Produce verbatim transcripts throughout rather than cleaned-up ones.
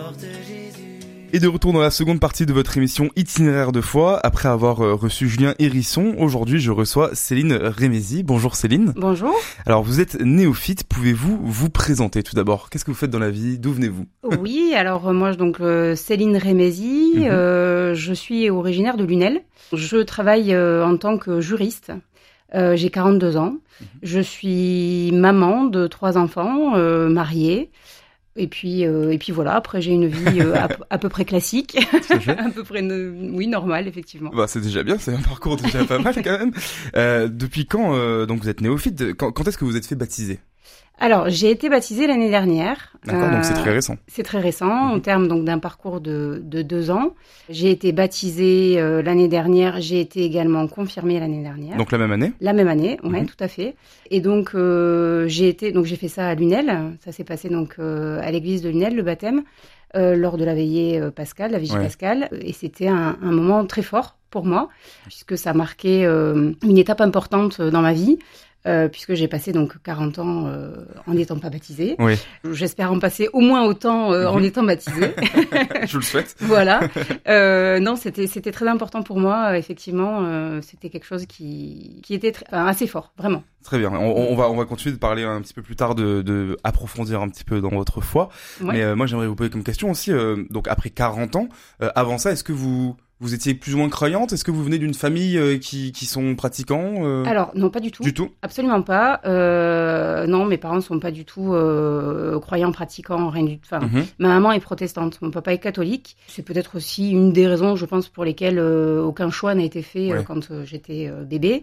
porte Jésus. Et de retour dans la seconde partie de votre émission Itinéraire de foi. Après avoir euh, reçu Julien Hérisson, aujourd'hui je reçois Céline Rémézy. Bonjour Céline. Bonjour. Alors vous êtes néophyte, pouvez-vous vous présenter tout d'abord? Qu'est-ce que vous faites dans la vie? D'où venez-vous? Oui, alors euh, moi donc euh, Céline Rémézy, mm-hmm. euh, je suis originaire de Lunel. Je travaille euh, en tant que juriste. Euh, j'ai quarante-deux ans. Mm-hmm. Je suis maman de trois enfants, euh, mariée. Et puis, euh, et puis voilà, après j'ai une vie euh, à, à peu près classique, à peu près, ne... oui, normale, effectivement. Bah, c'est déjà bien, c'est un parcours déjà pas mal quand même. Euh, depuis quand, euh, donc vous êtes néophyte, quand, quand est-ce que vous êtes fait baptiser? Alors, j'ai été baptisée l'année dernière. D'accord, euh, donc c'est très récent. C'est très récent, mmh. au terme donc d'un parcours de, de deux ans. J'ai été baptisée euh, l'année dernière, j'ai été également confirmée l'année dernière. Donc la même année? La même année, oui, mmh. tout à fait. Et donc, euh, j'ai été, donc j'ai fait ça à Lunel, ça s'est passé donc euh, à l'église de Lunel, le baptême, euh, lors de la veillée euh, pascale, la vigie ouais. pascale. Et c'était un, un moment très fort pour moi, puisque ça marquait euh, une étape importante dans ma vie. Euh, puisque j'ai passé donc quarante ans euh, en n'étant pas baptisée. Oui. J'espère en passer au moins autant euh, en étant baptisée. Je le souhaite. Voilà. Euh, non, c'était c'était très important pour moi. Effectivement, euh, c'était quelque chose qui qui était très, enfin, assez fort, vraiment. Très bien. On, on va on va continuer de parler un petit peu plus tard de, de approfondir un petit peu dans votre foi. Ouais. Mais euh, moi, j'aimerais vous poser comme question aussi. Euh, donc après quarante ans, euh, avant ça, est-ce que vous Vous étiez plus ou moins croyante? Est-ce que vous venez d'une famille euh, qui, qui sont pratiquants euh... Alors, non, pas du tout. Du tout? Absolument pas. Euh, non, mes parents sont pas du tout euh, croyants, pratiquants, rien du tout. Enfin, mm-hmm. Ma maman est protestante, mon papa est catholique. C'est peut-être aussi une des raisons, je pense, pour lesquelles euh, aucun choix n'a été fait ouais. euh, quand euh, j'étais euh, bébé.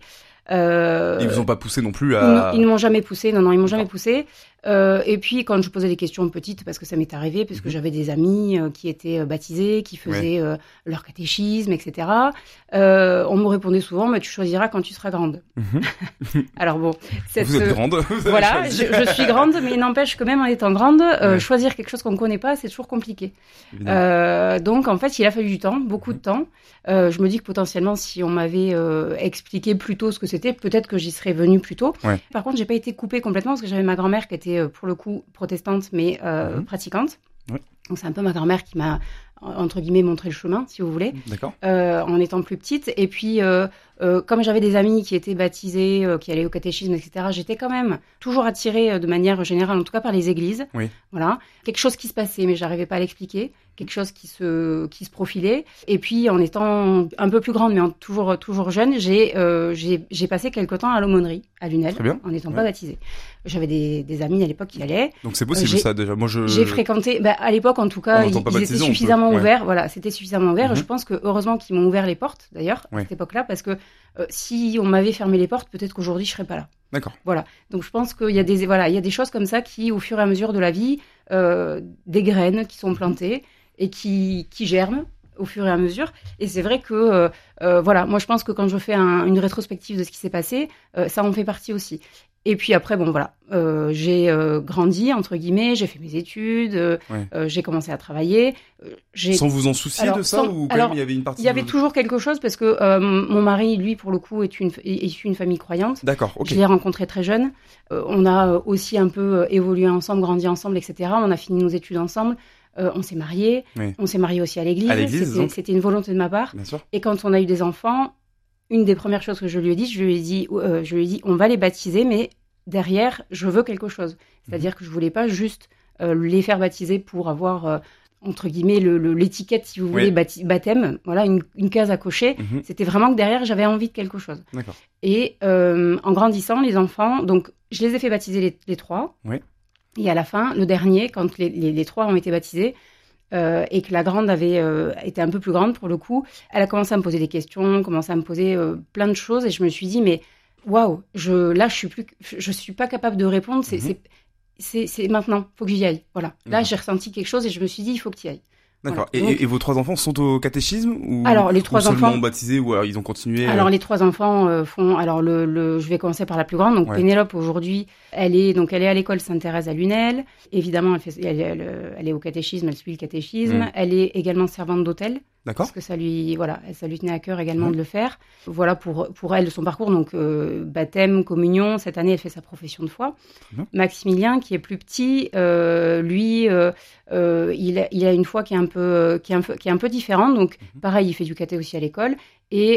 Euh, ils vous ont pas poussé non plus à... Ils, ils ne m'ont jamais poussé, non, non, ils m'ont jamais poussé. Euh, et puis, quand je posais des questions petites, parce que ça m'est arrivé, parce que mmh. j'avais des amis euh, qui étaient euh, baptisés, qui faisaient ouais. euh, leur catéchisme, et cetera, euh, on me répondait souvent, mais tu choisiras quand tu seras grande. Mmh. Alors bon... Cette, vous êtes grande. Vous voilà, je, je suis grande, mais il n'empêche que même en étant grande, euh, ouais. choisir quelque chose qu'on ne connaît pas, c'est toujours compliqué. Euh, donc, en fait, il a fallu du temps, beaucoup mmh. de temps. Euh, je me dis que potentiellement, si on m'avait euh, expliqué plus tôt ce que c'était, peut-être que j'y serais venue plus tôt. Ouais. Par contre, j'ai pas été coupée complètement parce que j'avais ma grand-mère qui était pour le coup protestante, mais euh, mmh. pratiquante. Ouais. Donc c'est un peu ma grand-mère qui m'a entre guillemets montré le chemin, si vous voulez, euh, en étant plus petite. Et puis, euh, euh, comme j'avais des amis qui étaient baptisés, euh, qui allaient au catéchisme, et cetera, j'étais quand même toujours attirée euh, de manière générale, en tout cas par les églises. Oui. Voilà, quelque chose qui se passait, mais j'arrivais pas à l'expliquer. Quelque chose qui se qui se profilait. Et puis, en étant un peu plus grande, mais en, toujours toujours jeune, j'ai euh, j'ai j'ai passé quelque temps à l'aumônerie à Lunel, en n'étant ouais. pas baptisée. J'avais des des amis à l'époque qui allaient. Donc c'est possible euh, ça déjà. Moi je. J'ai fréquenté. Bah, à l'époque, en tout cas, ils, ils étaient suffisamment peut... ouverts. Ouais. Voilà, c'était suffisamment ouvert. Mm-hmm. Je pense que heureusement qu'ils m'ont ouvert les portes, d'ailleurs, ouais. à cette époque-là, parce que euh, si on m'avait fermé les portes, peut-être qu'aujourd'hui je serais pas là. D'accord. Voilà. Donc je pense qu'il y a des voilà, il y a des choses comme ça qui, au fur et à mesure de la vie, euh, des graines qui sont plantées et qui qui germent au fur et à mesure. Et c'est vrai que euh, euh, voilà, moi je pense que quand je fais un, une rétrospective de ce qui s'est passé, euh, ça en fait partie aussi. Et puis après, bon voilà, euh, j'ai euh, grandi, entre guillemets, j'ai fait mes études, euh, ouais. euh, j'ai commencé à travailler. Euh, j'ai... Sans vous en soucier alors, de ça sans... ou quand alors, même il y avait une partie Il y avait de... toujours quelque chose parce que euh, mon mari, lui, pour le coup, est, une, est issu d'une famille croyante. D'accord, ok. Je l'ai rencontré très jeune. Euh, on a aussi un peu évolué ensemble, grandi ensemble, et cetera. On a fini nos études ensemble. Euh, on s'est mariés. Oui. On s'est mariés aussi à l'église. À l'église c'était, c'était une volonté de ma part. Bien sûr. Et quand on a eu des enfants, une des premières choses que je lui ai dit, je lui ai dit, euh, je lui ai dit, on va les baptiser, mais derrière, je veux quelque chose. C'est-à-dire mmh. que je voulais pas juste euh, les faire baptiser pour avoir, euh, entre guillemets, le, le, l'étiquette, si vous voulez, oui. bapti- baptême, voilà, une, une case à cocher. Mmh. C'était vraiment que derrière, j'avais envie de quelque chose. D'accord. Et euh, en grandissant, les enfants, donc, je les ai fait baptiser les, les trois. Oui. Et à la fin, le dernier, quand les, les, les trois ont été baptisés, Euh, et que la grande avait euh, été un peu plus grande pour le coup, elle a commencé à me poser des questions, commencé à me poser euh, plein de choses, et je me suis dit mais waouh, je là je suis plus, je suis pas capable de répondre, c'est mm-hmm. c'est, c'est c'est maintenant, faut que j'y aille, voilà. Là mm-hmm. j'ai ressenti quelque chose et je me suis dit il faut que tu y ailles. D'accord. Voilà. Et, Donc, et vos trois enfants sont au catéchisme ou alors les trois ou seulement enfants baptisés ou alors ils ont continué. Alors euh... les trois enfants euh, font. Alors le, le je vais commencer par la plus grande. Donc ouais. Pénélope aujourd'hui, elle est donc elle est à l'école Sainte-Thérèse à Lunel. Évidemment, elle fait elle, elle, elle est au catéchisme, elle suit le catéchisme. Mmh. Elle est également servante d'hôtel D'accord. Parce que ça lui, voilà, ça lui tenait à cœur également mmh. de le faire. Voilà pour, pour elle, son parcours. Donc, euh, baptême, communion. Cette année, elle fait sa profession de foi. Mmh. Maximilien, qui est plus petit, euh, lui, euh, euh, il, a, il a une foi qui est un peu, qui est un peu, qui est un peu différente. Donc, mmh. pareil, il fait du caté aussi à l'école. Et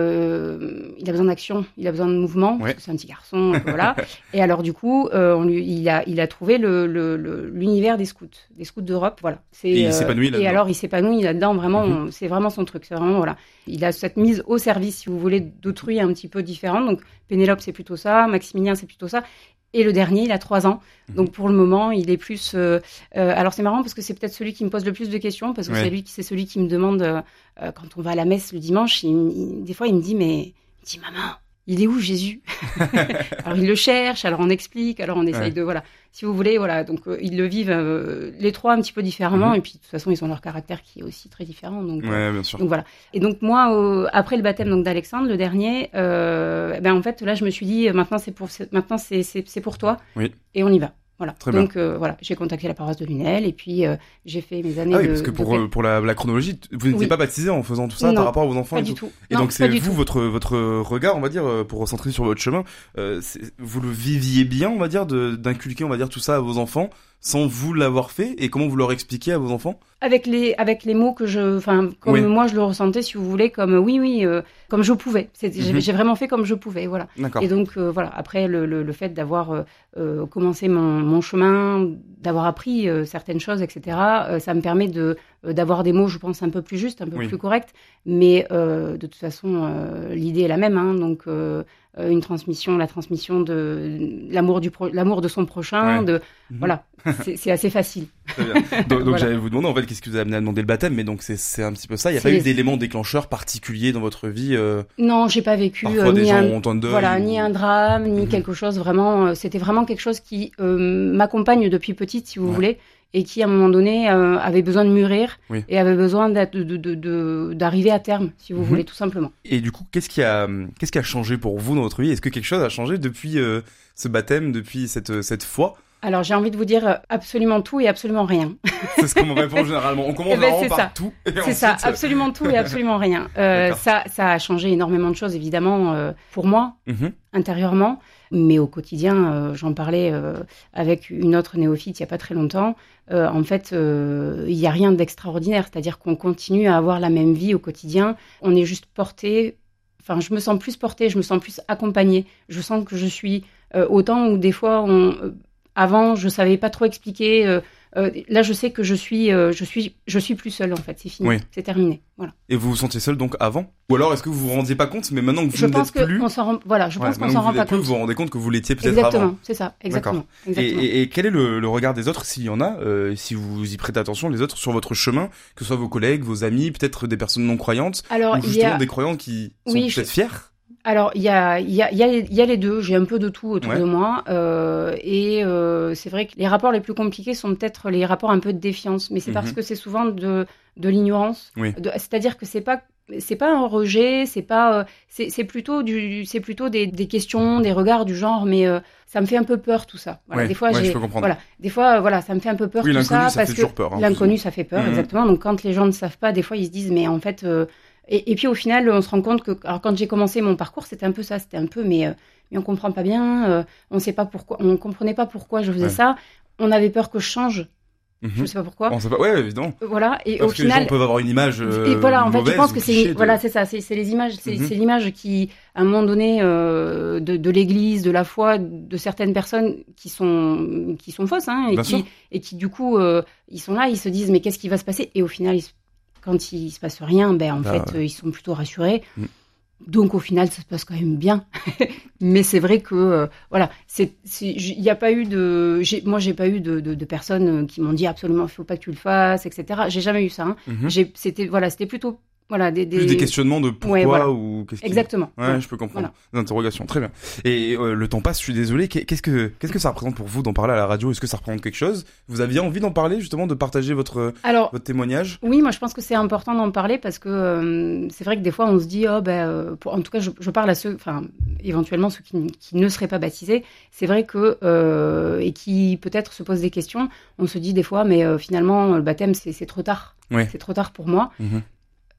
euh, il a besoin d'action, il a besoin de mouvement, ouais. parce que c'est un petit garçon, voilà. Et alors, du coup, euh, on lui, il, a, il a trouvé le, le, le, l'univers des scouts, des scouts d'Europe, voilà. C'est, et il euh, s'épanouit là-dedans. Et alors, il s'épanouit là-dedans, vraiment, mm-hmm. on, c'est vraiment son truc. C'est vraiment, voilà. Il a cette mise au service, si vous voulez, d'autrui un petit peu différente. Donc, Pénélope, c'est plutôt ça, Maximilien, c'est plutôt ça. Et le dernier, il a trois ans. Donc, pour le moment, il est plus... Euh, euh, alors, c'est marrant parce que c'est peut-être celui qui me pose le plus de questions, parce que ouais. c'est, lui, c'est celui qui me demande, euh, quand on va à la messe le dimanche, il, il, des fois, il me dit, mais... Il me dit, maman, il est où Jésus? Alors, il le cherche, alors on explique, alors on essaye ouais. de... Voilà. Si vous voulez, voilà. Donc, euh, ils le vivent, euh, les trois, un petit peu différemment. Mm-hmm. Et puis, de toute façon, ils ont leur caractère qui est aussi très différent. Donc, ouais, euh, bien sûr. Donc, voilà. Et donc, moi, euh, après le baptême donc, d'Alexandre, le dernier, euh, ben, en fait, là, je me suis dit, maintenant, c'est pour, c'est, maintenant, c'est, c'est, c'est pour toi. Oui. Et on y va. Voilà. Très donc bien. Euh, voilà, j'ai contacté la paroisse de Lunel et puis euh, j'ai fait mes années. Ah oui, de, parce que pour de... pour la, la chronologie, vous n'étiez oui. pas baptisé en faisant tout ça non, par rapport à vos enfants pas et du tout. tout. Et non, donc c'est vous tout. votre votre regard, on va dire, pour recentrer sur votre chemin, euh, c'est, vous le viviez bien, on va dire, de, d'inculquer, on va dire, tout ça à vos enfants, sans vous l'avoir fait, et comment vous leur expliquez à vos enfants? Avec les avec les mots que je, enfin comme oui. moi je le ressentais, si vous voulez, comme oui oui, euh, comme je pouvais. C'est, mm-hmm. j'ai, j'ai vraiment fait comme je pouvais, voilà. D'accord. Et donc euh, voilà. Après le, le le fait d'avoir euh, commencé mon mon chemin, d'avoir appris euh, certaines choses, et cetera. Euh, ça me permet de euh, d'avoir des mots, je pense, un peu plus justes, un peu oui. plus corrects. Mais euh, de toute façon, euh, l'idée est la même, hein, donc. Euh, une transmission, la transmission de l'amour du pro, l'amour de son prochain, ouais. de mmh. voilà, c'est, c'est assez facile. Très bien. Donc, donc voilà. J'allais vous demander en fait qu'est-ce qui vous a amené à demander le baptême, mais donc c'est c'est un petit peu ça. Il n'y a c'est pas les... eu d'éléments déclencheurs particuliers dans votre vie. Euh... Non, j'ai pas vécu Parfois euh, des ni gens un ont de voilà, ou... ni un drame, ni mmh. quelque chose vraiment. Euh, c'était vraiment quelque chose qui euh, m'accompagne depuis petite, si vous ouais. voulez. Et qui, à un moment donné, euh, avait besoin de mûrir oui. et avait besoin de, de, de, de, d'arriver à terme, si vous mm-hmm. voulez, tout simplement. Et du coup, qu'est-ce qui a, qu'est-ce qui a changé pour vous dans votre vie? Est-ce que quelque chose a changé depuis euh, ce baptême, depuis cette, cette foi? Alors, j'ai envie de vous dire absolument tout et absolument rien. C'est ce qu'on me répond généralement. On commence eh ben, vraiment par ça. tout. Et c'est ensuite... ça, absolument tout et absolument rien. Euh, ça, ça a changé énormément de choses, évidemment, euh, pour moi, mm-hmm. intérieurement. Mais au quotidien, euh, j'en parlais euh, avec une autre néophyte il n'y a pas très longtemps. Euh, en fait, euh, il n'y a rien d'extraordinaire. C'est-à-dire qu'on continue à avoir la même vie au quotidien. On est juste porté... Enfin, je me sens plus portée, je me sens plus accompagnée. Je sens que je suis... Euh, autant où des fois... on euh, Avant, je savais pas trop expliquer. Euh, euh, là, je sais que je suis, euh, je suis, je suis plus seule en fait. C'est fini, oui. c'est terminé. Voilà. Et vous vous sentiez seule donc avant? Ou alors est-ce que vous vous rendiez pas compte, mais maintenant que vous je ne pense l'êtes plus, on s'en rend, voilà, je ouais, pense qu'on s'en rend pas plus, compte. Vous vous rendez compte que vous l'étiez peut-être exactement, avant. Exactement, c'est ça, exactement. exactement. Et, et, et quel est le, le regard des autres, s'il y en a, euh, si vous y prêtez attention, les autres sur votre chemin, que ce soit vos collègues, vos amis, peut-être des personnes non croyantes, alors, ou justement il y a... des croyantes qui sont oui, peut-être je... fiers? Alors, il y a, y, a, y, a, y a les deux. J'ai un peu de tout autour ouais. de moi. Euh, et euh, c'est vrai que les rapports les plus compliqués sont peut-être les rapports un peu de défiance. Mais c'est mm-hmm. parce que c'est souvent de, de l'ignorance. Oui. De, c'est-à-dire que c'est pas... C'est pas un rejet, c'est pas, euh, c'est, c'est plutôt du, c'est plutôt des, des questions, des regards du genre, mais euh, ça me fait un peu peur tout ça. Voilà, ouais, des fois ouais, j'ai, je peux comprendre. voilà, des fois, voilà, ça me fait un peu peur oui, tout ça, ça parce fait que peur, hein, l'inconnu ça fait peur, mmh. exactement. Donc quand les gens ne savent pas, des fois ils se disent, mais en fait, euh, et, et puis au final, on se rend compte que, alors quand j'ai commencé mon parcours, c'était un peu ça, c'était un peu, mais, euh, mais on comprend pas bien, euh, on sait pas pourquoi, on comprenait pas pourquoi je faisais ouais. ça, on avait peur que je change. Mmh. Je sais pas pourquoi. On sait pas. Ouais, évidemment. Voilà. Et parce au que final, les gens peuvent avoir une image. Euh, et voilà, en fait, je pense que c'est, de... voilà, c'est ça, c'est, c'est les images, c'est, mmh. c'est l'image qui, à un moment donné, euh, de, de l'Église, de la foi, de certaines personnes qui sont, qui sont fausses, hein, et Bien qui, sûr. et qui du coup, euh, ils sont là, ils se disent, mais qu'est-ce qui va se passer? Et au final, ils, quand il se passe rien, ben en bah, fait, ouais. euh, ils sont plutôt rassurés. Mmh. Donc au final, ça se passe quand même bien. Mais c'est vrai que euh, voilà, c'est il n'y a pas eu de, j'ai, moi j'ai pas eu de, de, de personnes qui m'ont dit absolument il faut pas que tu le fasses, et cetera. J'ai jamais eu ça. Hein. Mm-hmm. J'ai, c'était voilà, c'était plutôt voilà des, des... Plus des questionnements de pourquoi ouais, voilà. ou qu'est-ce qui... exactement. Ouais, ouais. je peux comprendre. Voilà. Des interrogations, très bien. Et euh, le temps passe, je suis désolé. Qu'est-ce que qu'est-ce que ça représente pour vous d'en parler à la radio? Est-ce que ça représente quelque chose? Vous aviez envie d'en parler justement, de partager votre Alors, votre témoignage? Oui, moi je pense que c'est important d'en parler parce que euh, c'est vrai que des fois on se dit oh ben euh, pour, en tout cas je, je parle à ceux, enfin éventuellement ceux qui, qui ne seraient pas baptisés. C'est vrai que euh, et qui peut-être se posent des questions. On se dit des fois mais euh, finalement le baptême c'est, c'est trop tard. Ouais. C'est trop tard pour moi. Mm-hmm.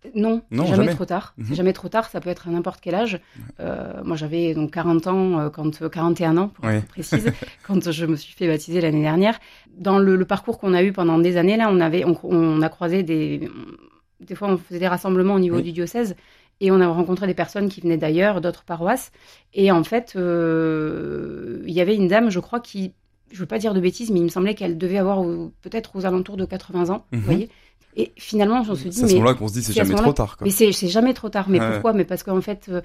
Non, non c'est jamais, jamais trop tard. Mmh. C'est jamais trop tard, ça peut être à n'importe quel âge. Euh, moi, j'avais donc quarante ans, euh, quand, euh, quarante et un ans, pour ouais. être précise, quand je me suis fait baptiser l'année dernière. Dans le, le parcours qu'on a eu pendant des années, là, on, avait, on, on a croisé des... Des fois, on faisait des rassemblements au niveau oui. du diocèse et on a rencontré des personnes qui venaient d'ailleurs, d'autres paroisses. Et en fait, euh, il y avait une dame, je crois, qui... Je ne veux pas dire de bêtises, mais il me semblait qu'elle devait avoir euh, peut-être aux alentours de quatre-vingts ans, mmh. vous voyez. Et finalement, on se dit, c'est à ce moment-là qu'on se dit, c'est, c'est jamais trop tard, quoi. Mais c'est, c'est jamais trop tard. Mais ouais. pourquoi? Mais parce qu'en fait, euh,